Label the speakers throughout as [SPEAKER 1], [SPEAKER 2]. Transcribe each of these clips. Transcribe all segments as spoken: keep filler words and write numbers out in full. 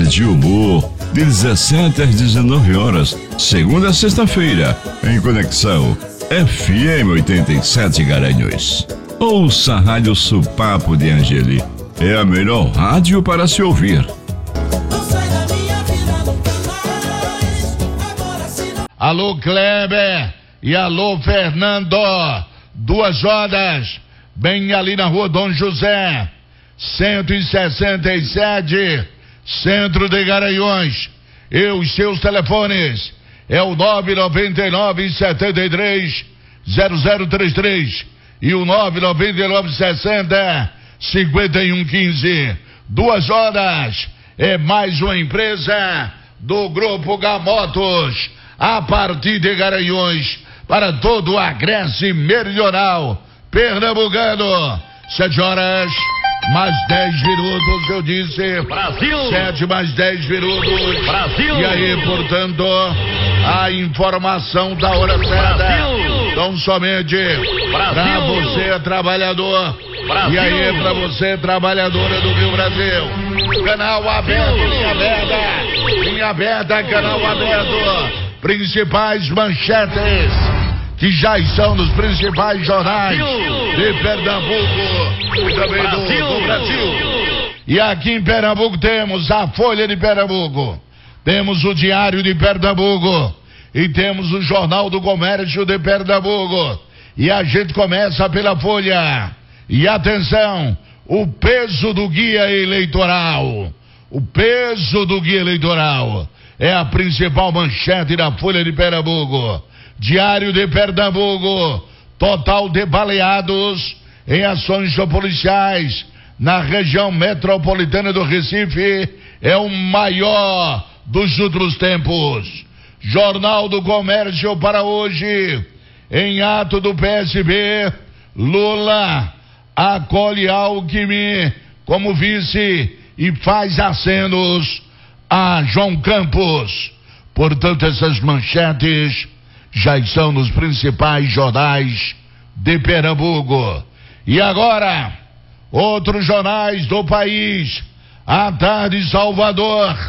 [SPEAKER 1] dose de humor, de dezessete às dezenove horas, segunda a sexta-feira, em Conexão F M oitenta e sete Garanhuns. Ouça a Rádio Supapo de Angeli. É a melhor rádio para se ouvir.
[SPEAKER 2] Alô, Kleber e alô, Fernando. Duas horas, bem ali na rua Dom José, cento e sessenta e sete, centro de Garanhuns. E os seus telefones é o nove nove nove, sete três, zero zero três três e o nove nove nove, sessenta, cinquenta e um quinze. Duas horas é mais uma empresa do Grupo Gamotos, a partir de Garanhuns, para todo o Agreste Meridional pernambucano. Sete horas mais dez minutos, eu disse.
[SPEAKER 3] Brasil!
[SPEAKER 2] Sete mais dez minutos.
[SPEAKER 3] Brasil!
[SPEAKER 2] E aí, portanto, a informação da hora certa.
[SPEAKER 3] Brasil!
[SPEAKER 2] Então, somente para você, trabalhador.
[SPEAKER 3] Brasil!
[SPEAKER 2] E aí, para você, trabalhadora do Rio Brasil. Canal aberto, linha aberta. Linha aberta, canal aberto. Principais manchetes que já estão nos principais jornais de Pernambuco e também do, do Brasil. E aqui em Pernambuco temos a Folha de Pernambuco, temos o Diário de Pernambuco e temos o Jornal do Comércio de Pernambuco. E a gente começa pela Folha. E atenção, o peso do guia eleitoral. O peso do guia eleitoral é a principal manchete da Folha de Pernambuco. Diário de Pernambuco: total de baleados em ações policiais na região metropolitana do Recife é o maior dos últimos tempos. Jornal do Comércio para hoje: em ato do P S B, Lula acolhe Alckmin como vice e faz acenos a João Campos. Portanto, essas manchetes já estão nos principais jornais de Pernambuco. E agora, outros jornais do país. A Tarde Salvador: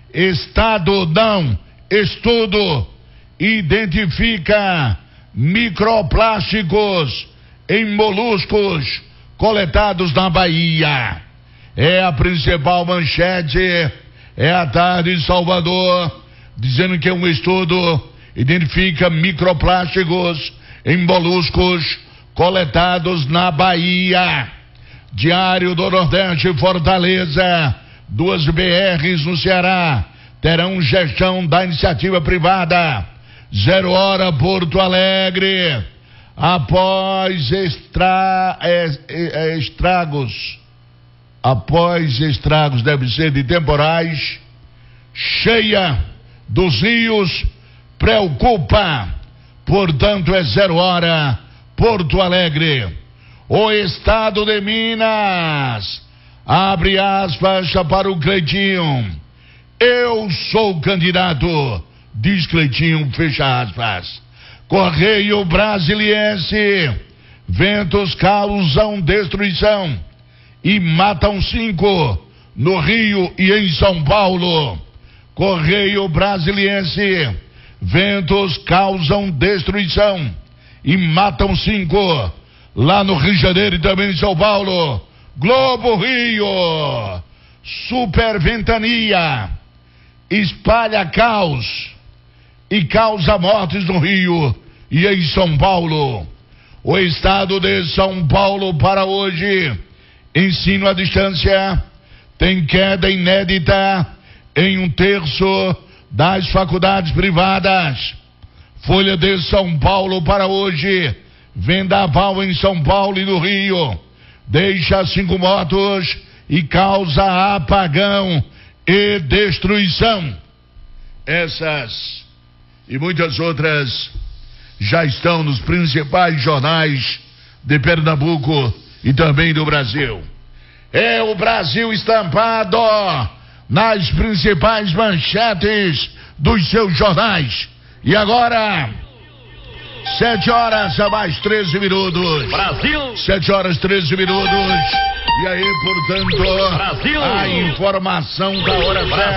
[SPEAKER 2] Estado não, estudo identifica microplásticos em moluscos coletados na Bahia. É a principal manchete. É a Tarde Salvador dizendo que um estudo identifica microplásticos em moluscos coletados na Bahia. Diário do Nordeste, Fortaleza: duas B Rs no Ceará terão gestão da iniciativa privada. Zero hora, Porto Alegre: após extra, é, é, estragos após estragos deve ser de temporais, cheia dos rios preocupa. Portanto, é zero hora, Porto Alegre. O estado de Minas abre aspas para o Cleitinho: eu sou candidato, diz Cleitinho, fecha aspas. Correio Brasiliense: ventos causam destruição e matam cinco no Rio e em São Paulo. Correio Brasiliense: ventos causam destruição e matam cinco lá no Rio de Janeiro e também em São Paulo. Globo Rio: super ventania espalha caos e causa mortes no Rio e em São Paulo. O estado de São Paulo para hoje: ensino à distância tem queda inédita em um terço das faculdades privadas. Folha de São Paulo para hoje: vendaval em São Paulo e no Rio deixa cinco mortos e causa apagão e destruição. Essas e muitas outras já estão nos principais jornais de Pernambuco e também do Brasil. É o Brasil estampado nas principais manchetes dos seus jornais. E agora, sete horas a mais treze minutos.
[SPEAKER 3] Brasil!
[SPEAKER 2] Sete horas treze minutos. E aí, portanto,
[SPEAKER 3] Brasil!
[SPEAKER 2] A informação da hora certa.